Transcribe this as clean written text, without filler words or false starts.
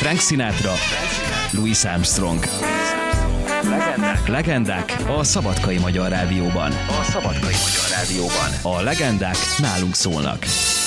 Frank Sinatra, Louis Armstrong. Legendák a Szabadkai Magyar Rádióban. A legendák nálunk szólnak.